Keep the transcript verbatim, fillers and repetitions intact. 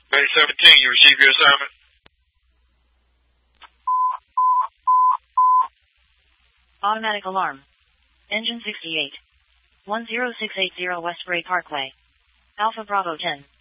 Bay seventeen, you received your assignment. Automatic alarm. Engine sixty-eight. one zero six eight zero West Bray Parkway. Alpha Bravo ten.